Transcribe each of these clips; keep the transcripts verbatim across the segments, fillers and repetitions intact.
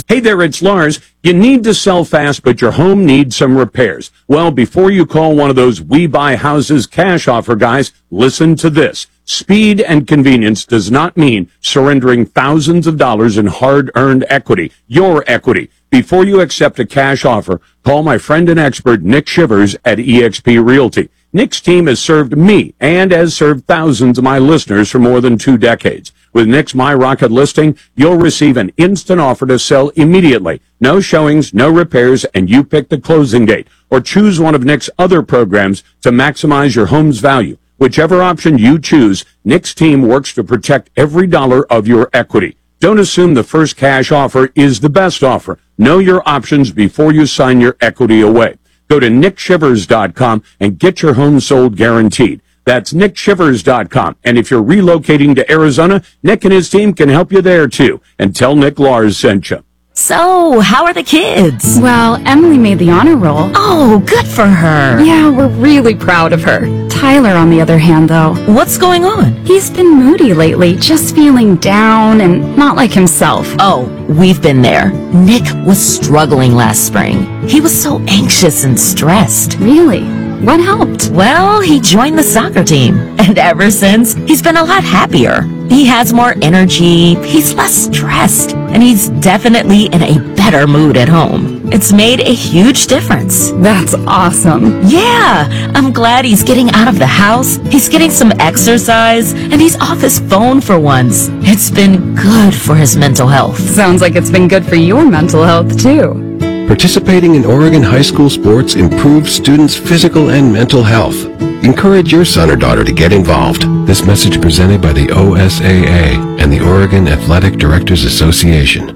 Hey there, it's Lars. You need to sell fast, but your home needs some repairs. Well, before you call one of those We Buy Houses cash offer guys, listen to this. Speed and convenience does not mean surrendering thousands of dollars in hard-earned equity, your equity. Before you accept a cash offer, call my friend and expert, Nick Shivers at eXp Realty. Nick's team has served me and has served thousands of my listeners for more than two decades. With Nick's My Rocket listing, you'll receive an instant offer to sell immediately. No showings, no repairs, and you pick the closing date. Or choose one of Nick's other programs to maximize your home's value. Whichever option you choose, Nick's team works to protect every dollar of your equity. Don't assume the first cash offer is the best offer. Know your options before you sign your equity away. Go to nick shivers dot com and get your home sold guaranteed. That's nick shivers dot com. And if you're relocating to Arizona, Nick and his team can help you there too. And tell Nick Lars sent you. So, how are the kids? Well, Emily made the honor roll. Oh, good for her. Yeah, we're really proud of her. Tyler, on the other hand, though. What's going on? He's been moody lately, just feeling down and not like himself. Oh, we've been there. Nick was struggling last spring. He was so anxious and stressed. Really? What helped? Well, he joined the soccer team. And ever since, he's been a lot happier. He has more energy, he's less stressed, and he's definitely in a better mood at home. It's made a huge difference. That's awesome. Yeah, I'm glad he's getting out of the house, he's getting some exercise, and he's off his phone for once. It's been good for his mental health. Sounds like it's been good for your mental health, too. Participating in Oregon high school sports improves students' physical and mental health. Encourage your son or daughter to get involved. This message presented by the O S A A and the Oregon Athletic Directors Association.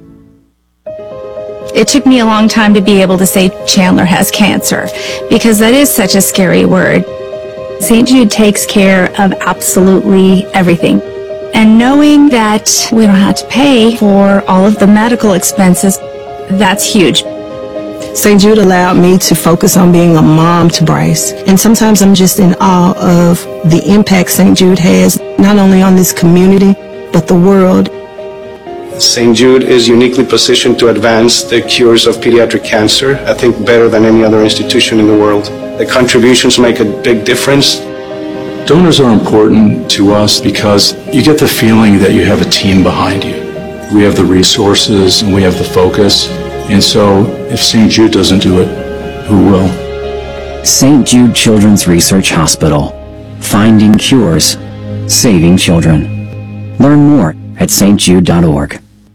It took me a long time to be able to say Chandler has cancer, because that is such a scary word. Saint Jude takes care of absolutely everything. And knowing that we don't have to pay for all of the medical expenses, that's huge. Saint Jude allowed me to focus on being a mom to Bryce. And sometimes I'm just in awe of the impact Saint Jude has, not only on this community, but the world. Saint Jude is uniquely positioned to advance the cures of pediatric cancer, I think better than any other institution in the world. The contributions make a big difference. Donors are important to us because you get the feeling that you have a team behind you. We have the resources and we have the focus. And so if Saint Jude doesn't do it, who will? Saint Jude Children's Research Hospital. Finding cures. Saving children. Learn more at s t jude dot org.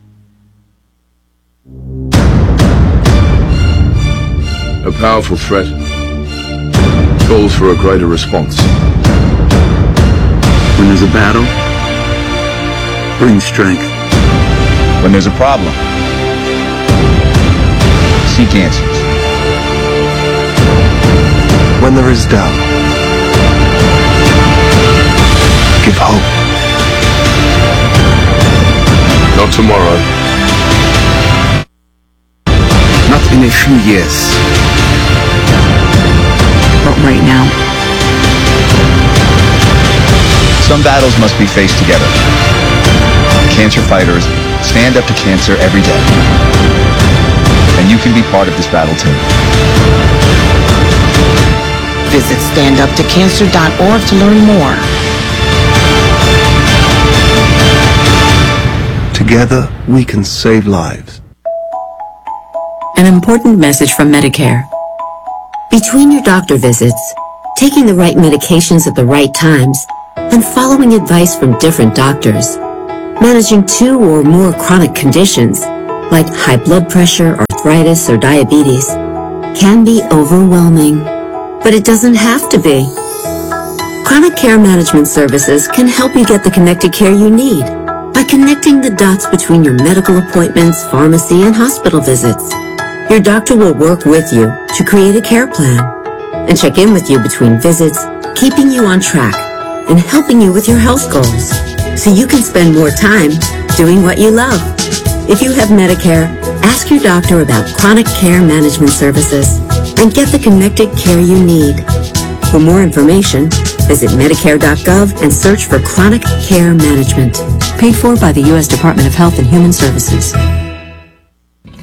A powerful threat calls for a greater response. When there's a battle, bring strength. When there's a problem, seek answers. When there is doubt, give hope. Not tomorrow. Not in a few years. But right now. Some battles must be faced together. Cancer fighters stand up to cancer every day. And you can be part of this battle too. Visit stand up to cancer dot org to learn more. Together, we can save lives. An important message from Medicare. Between your doctor visits, taking the right medications at the right times, and following advice from different doctors, managing two or more chronic conditions, like high blood pressure, arthritis, or diabetes, can be overwhelming. But it doesn't have to be. Chronic Care Management Services can help you get the connected care you need by connecting the dots between your medical appointments, pharmacy, and hospital visits. Your doctor will work with you to create a care plan and check in with you between visits, keeping you on track and helping you with your health goals so you can spend more time doing what you love. If you have Medicare, ask your doctor about Chronic Care Management Services and get the connected care you need. For more information, visit medicare dot gov and search for Chronic Care Management. Paid for by the U S Department of Health and Human Services.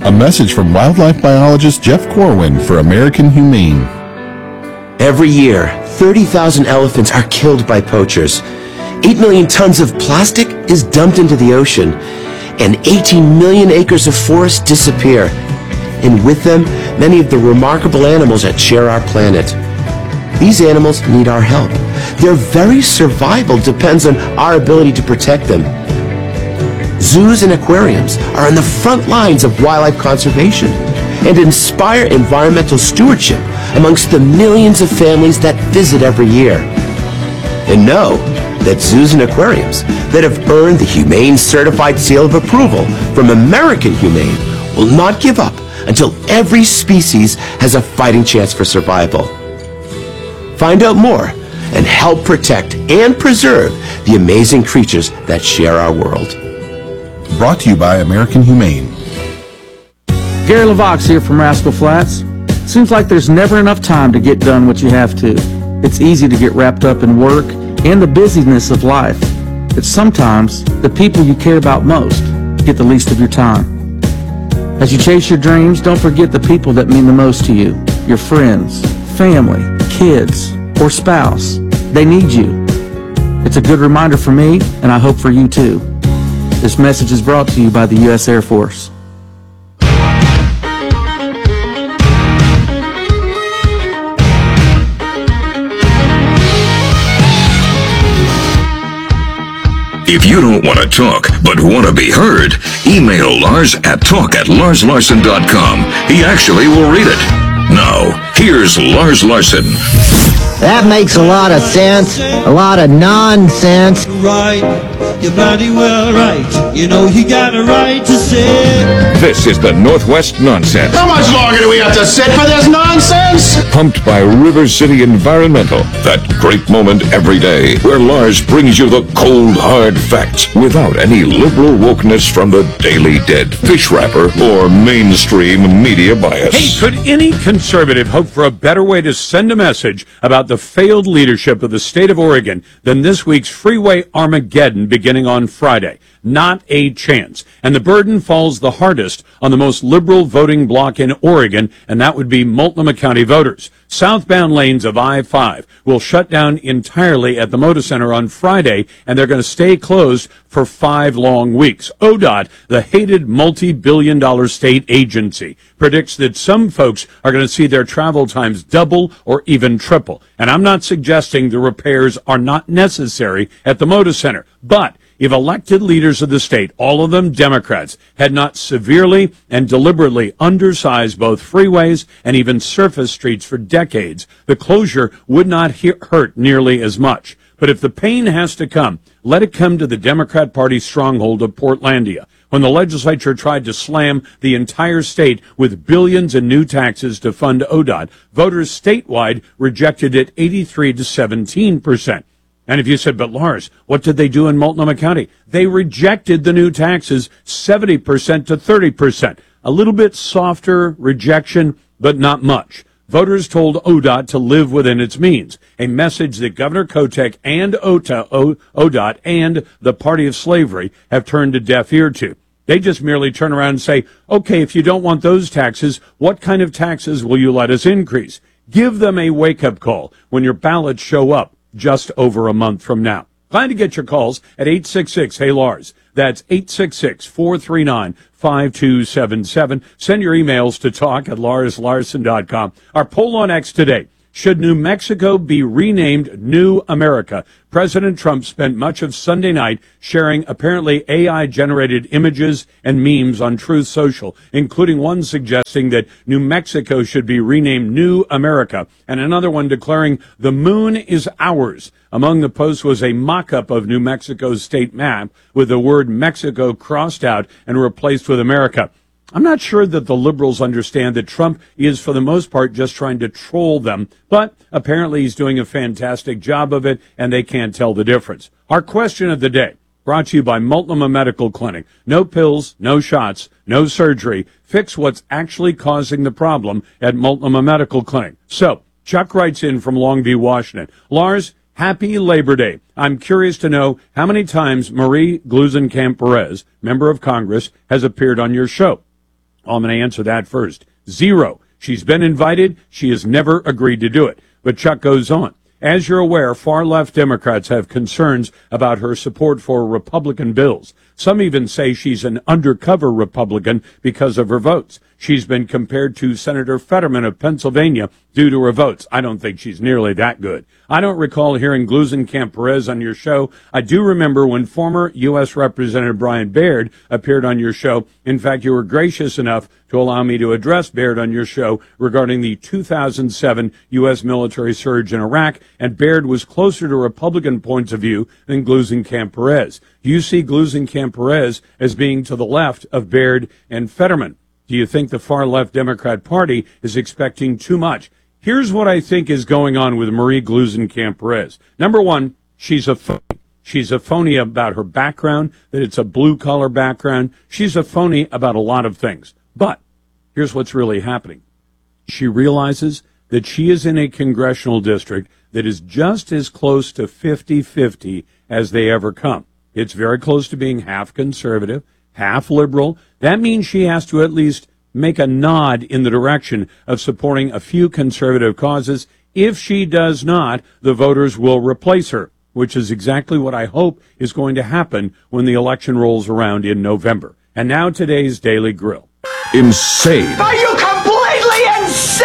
A message from wildlife biologist Jeff Corwin for American Humane. Every year, thirty thousand elephants are killed by poachers. eight million tons of plastic is dumped into the ocean, and eighteen million acres of forest disappear. And with them, many of the remarkable animals that share our planet. These animals need our help. Their very survival depends on our ability to protect them. Zoos and aquariums are on the front lines of wildlife conservation and inspire environmental stewardship amongst the millions of families that visit every year. And know that zoos and aquariums that have earned the Humane Certified Seal of Approval from American Humane will not give up until every species has a fighting chance for survival. Find out more and help protect and preserve the amazing creatures that share our world. Brought to you by American Humane. Gary LaVox here from Rascal Flats. Seems like there's never enough time to get done what you have to. It's easy to get wrapped up in work and the busyness of life. But sometimes the people you care about most get the least of your time. As you chase your dreams, don't forget the people that mean the most to you. Your friends, family, kids, or spouse. They need you. It's a good reminder for me, and I hope for you too. This message is brought to you by the U S Air Force. If you don't want to talk, but want to be heard, email Lars at talk at lars larson dot com. He actually will read it. Now, here's Lars Larson. That makes a lot of sense. A lot of nonsense. Right, you're bloody well right. You know you got a right to say. This is the Northwest Nonsense. How much longer do we have to sit for this nonsense? Pumped by River City Environmental. That great moment every day where Lars brings you the cold, hard facts without any liberal wokeness from the Daily Dead, fish wrapper, or mainstream media bias. Hey, could any conservative hope for a better way to send a message about the failed leadership of the state of Oregon than this week's Freeway Armageddon beginning on Friday? Not a chance. And the burden falls the hardest on the most liberal voting bloc in Oregon, and that would be Multnomah County voters. Southbound lanes of I five will shut down entirely at the Moda Center on Friday, and they're going to stay closed for five long weeks. O D O T, the hated multi-billion dollar state agency, predicts that some folks are going to see their travel times double or even triple. And I'm not suggesting the repairs are not necessary at the Moda Center, but if elected leaders of the state, all of them Democrats, had not severely and deliberately undersized both freeways and even surface streets for decades, the closure would not he- hurt nearly as much. But if the pain has to come, let it come to the Democrat Party stronghold of Portlandia. When the legislature tried to slam the entire state with billions in new taxes to fund O D O T, voters statewide rejected it eighty-three to seventeen percent. And if you said, but Lars, what did they do in Multnomah County? They rejected the new taxes seventy percent to thirty percent. A little bit softer rejection, but not much. Voters told O D O T to live within its means, a message that Governor Kotek and O D O T and the Party of Slavery have turned a deaf ear to. They just merely turn around and say, okay, if you don't want those taxes, what kind of taxes will you let us increase? Give them a wake-up call when your ballots show up just over a month from now. Glad to get your calls at eight six six, hey Lars. That's eight six six, four three nine, five two seven seven. Send your emails to talk at lars larson dot com. Our poll on X today. Should New Mexico be renamed New America? President Trump spent much of Sunday night sharing apparently A I-generated images and memes on Truth Social, including one suggesting that New Mexico should be renamed New America, and another one declaring the moon is ours. Among the posts was a mock-up of New Mexico's state map with the word Mexico crossed out and replaced with America. I'm not sure that the liberals understand that Trump is, for the most part, just trying to troll them, but apparently he's doing a fantastic job of it, and they can't tell the difference. Our question of the day, brought to you by Multnomah Medical Clinic. No pills, no shots, no surgery. Fix what's actually causing the problem at Multnomah Medical Clinic. So, Chuck writes in from Longview, Washington. Lars, happy Labor Day. I'm curious to know how many times Marie Gluesenkamp Perez, member of Congress, has appeared on your show. Well, I'm going to answer that first. Zero. She's been invited. She has never agreed to do it. But Chuck goes on. As you're aware, far-left Democrats have concerns about her support for Republican bills. Some even say she's an undercover Republican because of her votes. She's been compared to Senator Fetterman of Pennsylvania due to her votes. I don't think she's nearly that good. I don't recall hearing Gluesenkamp Perez on your show. I do remember when former U S Representative Brian Baird appeared on your show. In fact, you were gracious enough to allow me to address Baird on your show regarding the two thousand seven U S military surge in Iraq, and Baird was closer to Republican points of view than Gluesenkamp Perez. Do you see Gluesenkamp Perez as being to the left of Baird and Fetterman? Do you think the far-left Democrat Party is expecting too much? Here's what I think is going on with Marie Gluesenkamp Perez. Number one, she's a phony. She's a phony about her background, that it's a blue-collar background. She's a phony about a lot of things. But here's what's really happening. She realizes that she is in a congressional district that is just as close to fifty-fifty as they ever come. It's very close to being half conservative, half liberal. That means she has to at least make a nod in the direction of supporting a few conservative causes. If she does not, the voters will replace her, which is exactly what I hope is going to happen when the election rolls around in November. And now today's Daily Grill. Insane. Are you completely insane?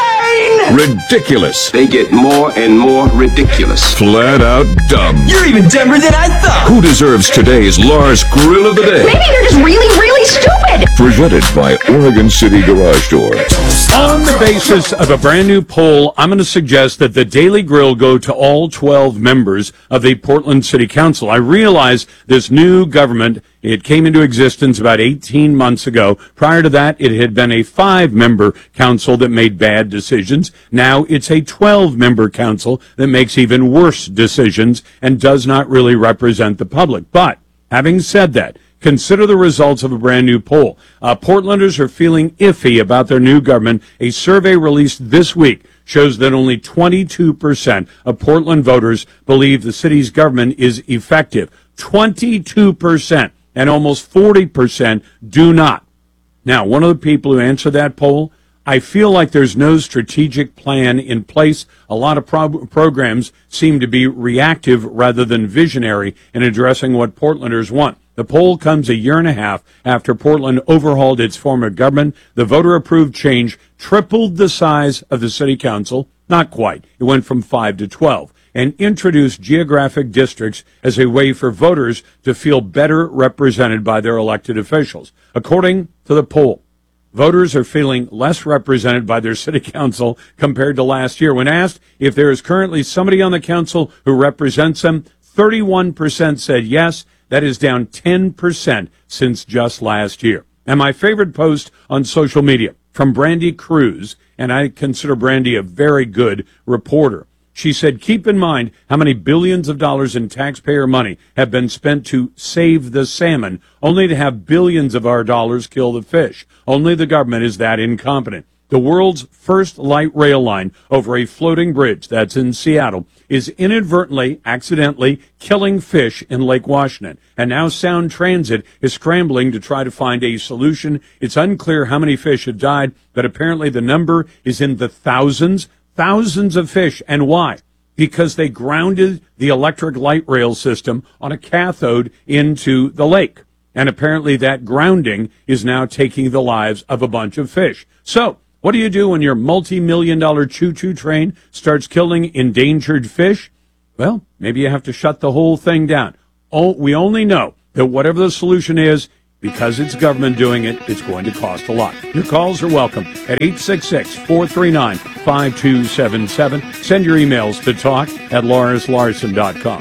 Ridiculous. They get more and more ridiculous. Flat out dumb. You're even dumber than I thought. Who deserves today's Lars Grill of the Day? Maybe they're just really, really stupid. Presented by Oregon City Garage Door. On the basis of a brand new poll, I'm going to suggest that the Daily Grill go to all twelve members of the Portland City Council. I realize this new government, it came into existence about eighteen months ago. Prior to that, it had been a five-member council that made bad decisions. Now it's a twelve-member council that makes even worse decisions and does not really represent the public. But having said that, consider the results of a brand new poll. Uh, Portlanders are feeling iffy about their new government. A survey released this week shows that only twenty-two percent of Portland voters believe the city's government is effective. twenty-two percent. And almost forty percent do not. Now, one of the people who answered that poll, I feel like there's no strategic plan in place. A lot of pro- programs seem to be reactive rather than visionary in addressing what Portlanders want. The poll comes a year and a half after Portland overhauled its form of government. The voter-approved change tripled the size of the city council. Not quite. It went from five to twelve. And introduced geographic districts as a way for voters to feel better represented by their elected officials. According to the poll, voters are feeling less represented by their city council compared to last year. When asked if there is currently somebody on the council who represents them, thirty-one percent said yes. That is down ten percent since just last year. And my favorite post on social media from Brandy Cruz, and I consider Brandy a very good reporter. She said, keep in mind how many billions of dollars in taxpayer money have been spent to save the salmon, only to have billions of our dollars kill the fish. Only the government is that incompetent. The world's first light rail line over a floating bridge that's in Seattle is inadvertently, accidentally killing fish in Lake Washington. And now Sound Transit is scrambling to try to find a solution. It's unclear how many fish have died, but apparently the number is in the thousands. Thousands of fish. And why? Because they grounded the electric light rail system on a cathode into the lake. And apparently that grounding is now taking the lives of a bunch of fish. So, what do you do when your multi-million dollar choo-choo train starts killing endangered fish? Well, maybe you have to shut the whole thing down. Oh, we only know that whatever the solution is, because it's government doing it, it's going to cost a lot. Your calls are welcome at eight six six, four three nine, five two seven seven. Send your emails to talk at lars larson dot com.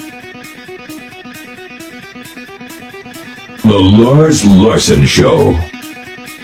The Lars Larson Show.